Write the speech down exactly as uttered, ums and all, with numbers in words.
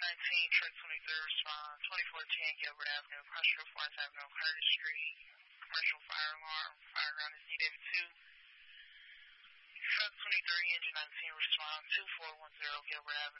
nineteen, truck twenty-three, respond. twenty-four ten, Gilbert Avenue, Partial Florence Avenue, Curtis Street. Commercial fire alarm, fire around is D W two. Truck twenty-three, engine nineteen, respond. two four one zero, Gilbert Avenue.